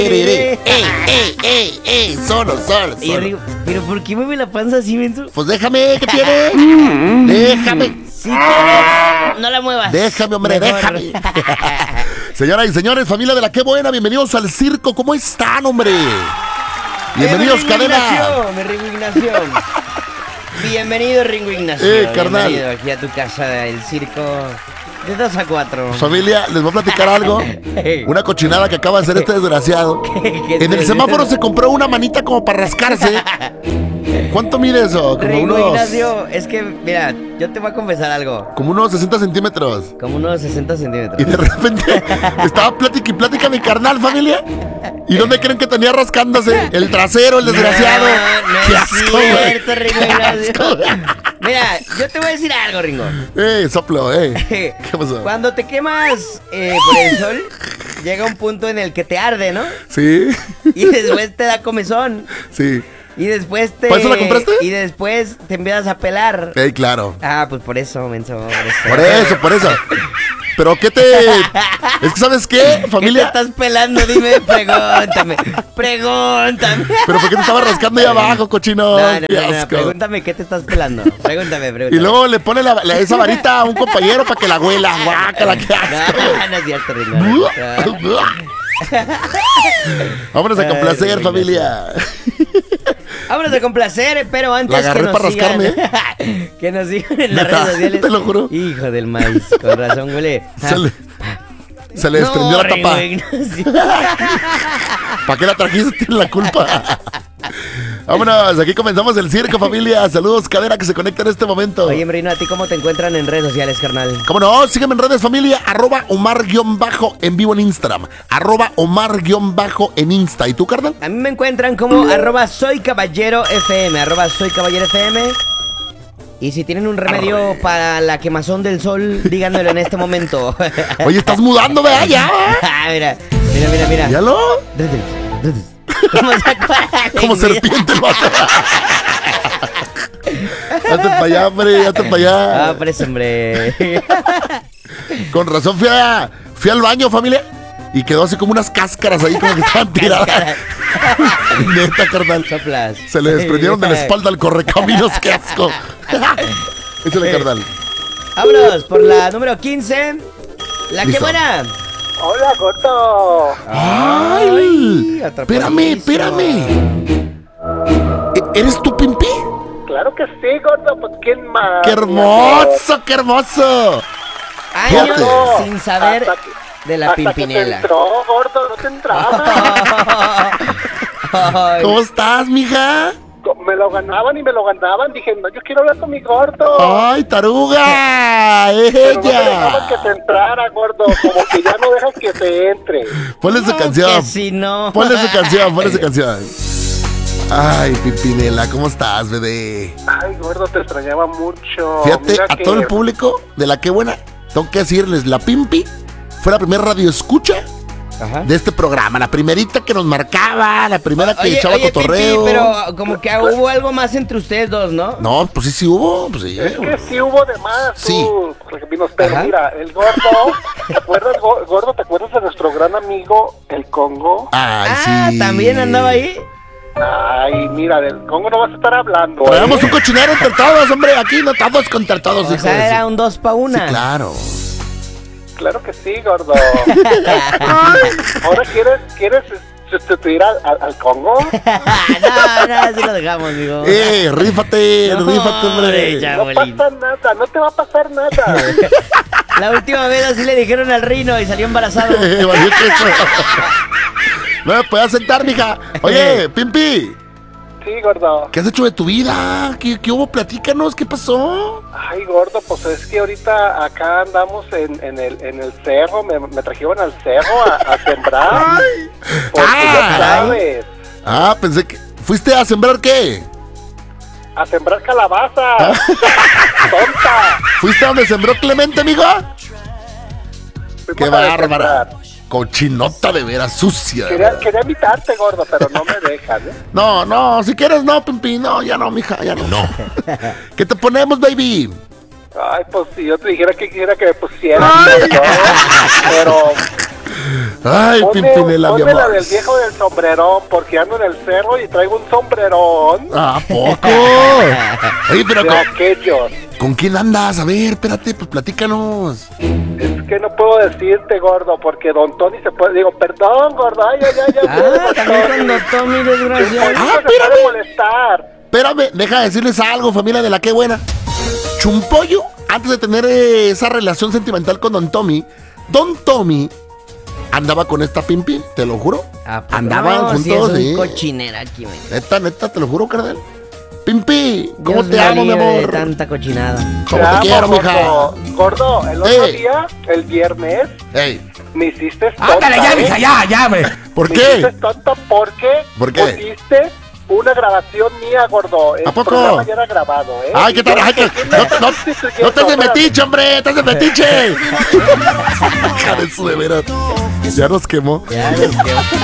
Solo. Pero ¿por qué mueve la panza así, menso? Pues déjame, ¿qué tiene? Déjame. Sí, pero no la muevas. Déjame, hombre, Mejor. déjame. Señoras y señores, familia de la Qué Buena, bienvenidos al circo. ¿Cómo están, hombre? Bienvenidos, cadena. Ringo Ignacio. Bienvenido, Ringo Ignacio. Carnal. Bienvenido aquí a tu casa del circo de 2 a 4. Familia, les voy a platicar algo. Una cochinada que acaba de hacer este desgraciado. En el semáforo se compró una manita como para rascarse. ¿Cuánto mide eso? Como Ringo unos... Ignacio, es que, mira, yo te voy a confesar algo. Como unos 60 centímetros. Como unos 60 centímetros. Y de repente estaba plática mi carnal, familia. ¿Y dónde creen que tenía rascándose? El trasero, el desgraciado. No ¡Qué es asco, cierto, güey! Ringo ¡Qué Ignacio. asco! Mira, yo te voy a decir algo, Ringo. Soplo, ¿Qué pasó? Cuando te quemas por el sol, llega un punto en el que te arde, ¿no? Sí, Y después te da comezón. sí. Y después te... ¿Por eso la compraste? Y después te empiezas a pelar. Claro. Ah, pues por eso, menso, Por eso. Pero ¿qué te...? Es que ¿sabes qué, ¿Qué te familia? estás pelando? Dime, pregúntame. ¿Pero por qué te estaba rascando ahí abajo, cochino? No, ¡Qué asco! pregúntame qué te estás pelando. Pregúntame. Y luego le pone esa varita a un compañero para que la huela. ¡Guácala, qué asco! No es cierto, Ringo. Vámonos a complacer, Ay, familia. Vámonos a complacer, pero antes La agarré que nos para sigan, rascarme. que nos sigan en las Neta, redes sociales. te lo juro. Hijo del maíz, con razón huele. Se le desprendió la tapa. Ringo Ignacio. ¿Para qué la trajiste? Tiene la culpa. Vámonos, aquí comenzamos el circo, familia. Saludos, cadena que se conecta en este momento. Oye, Marino, ¿a ti cómo te encuentran en redes sociales, carnal? ¿Cómo no? Sígueme en redes, familia. @Omar_ en vivo en Instagram. @Omar_ en Insta. ¿Y tú, carnal? A mí me encuentran como @soycaballerofm, @soycaballerofm. Y si tienen un remedio para la quemazón del sol, díganmelo en este momento. Oye, estás mudando, vea, ya. Mira. ¿Míralo? ¿Cómo se acuerdan? Como serpiente el vato. Hazte para allá, hombre, hazte para allá. Ah, pues, hombre. Con razón fui al baño, familia. Y quedó así como unas cáscaras ahí como que estaban tiradas. Neta, carnal. Soplas. Se le desprendieron de la espalda al correcaminos, qué asco. Échale, carnal. Vámonos por la número 15. La Listo. que buena. Hola, gordo. ¡Ay! atrapadísimo. Espérame. ¿Eres tú, Pimpi? Claro que sí, gordo. Pues ¿quién más? ¡Qué hermoso, qué hermoso! Años Fíjate. sin saber Hasta que- de la hasta que te Pimpinela. entró, gordo, no te entraba. Ay, ¿Cómo estás, mija? Me lo ganaban y me lo ganaban. Dije, no, yo quiero hablar con mi gordo. ¡Ay, taruga! Pero no me dejaban que ¡Ella! te entrara, gordo. Como que ya no dejan que te entre. Ponle su no, canción. que si no. Ponle su canción. Ay, Pimpinela, ¿cómo estás, bebé? Ay, gordo, te extrañaba mucho. Fíjate, Mira a que- todo el público de la Qué Buena, tengo que decirles, la Pimpi fue la primera radio escucha Ajá. de este programa, la primerita que nos marcaba, la primera que echaba cotorreo. Pipi, pero como que hubo algo más entre ustedes dos, ¿no? No, pues sí hubo, pues sí. Es que sí hubo de más, Sí. tú, Correcaminos, pero Ajá. mira, el gordo, ¿te acuerdas, gordo, te acuerdas de nuestro gran amigo, el Congo? Ay, sí. ¿También andaba ahí? Ay, mira, del Congo no vas a estar hablando. Traemos un cochinero entre todos, hombre, aquí no todos contra todos, O hijo sea, de era su- un 2 pa' 1. Sí, claro. Claro que sí, gordo. ¿Ahora quieres sustituir al Congo? no, así lo dejamos, amigo. Rífate, hombre. ya, No bolín. pasa nada, no te va a pasar nada. La última vez así le dijeron al Rino y salió embarazado. Valió queso. No me puedes sentar, mija. Oye, Pimpi, Sí, gordo. ¿qué has hecho de tu vida? ¿Qué hubo? Platícanos, ¿qué pasó? Ay, gordo, pues es que ahorita acá andamos en el cerro, me trajeron al cerro a sembrar. Porque ya sabes, Pensé que... ¿Fuiste a sembrar qué? a sembrar calabaza. Tonta. ¿Fuiste a donde sembró Clemente, amigo? Fuimos ¡Qué a bárbara! sembrar. Cochinota de veras, sucia. de verdad. Quería invitarte, gordo, pero no me dejan, ¿eh? No, si quieres no, Pimpi. No, ya no, mija, ya no. No. ¿Qué te ponemos, baby? Ay, pues si yo te dijera que quisiera que me pusieran, gordo, pero Ay, Pimpinela, mi ponme la amor. del viejo del sombrerón, porque ando en el cerro y traigo un sombrerón ¿A poco? Oye, pero de aquellos. ¿con quién andas? A ver, espérate, pues platícanos. Es que no puedo decirte, gordo, porque don Tony se puede... Digo, perdón, gordo, ay, También cuando Tommy desgraciado. Ah, se puede espérame. molestar. Espérame, deja de decirles algo, familia de la que buena. Chumpollo, antes de tener esa relación sentimental con Don Tommy andaba con esta Pimpi, te lo juro. Andaban juntos, sí. Es un sí. cochinera aquí, man. Neta, te lo juro, carnal. Pimpi, ¿cómo Dios te me amo, mi libre de amor? tanta cochinada. ¿Cómo te amo, quiero, mija? gordo. Gordo, el otro Ey. día, el viernes, Ey, me hiciste tonta. Ándale, ya, mija, ya, me. ¿por Me qué? hiciste tonta porque ¿Por qué? pusiste una grabación mía, gordo. El ¿A poco? programa ya era grabado, ¿eh? Ay, ¿qué tal? Ay, que no estés de metiche, hombre, estás de metiche. Hija de su de veras. Ya nos quemó. Ya,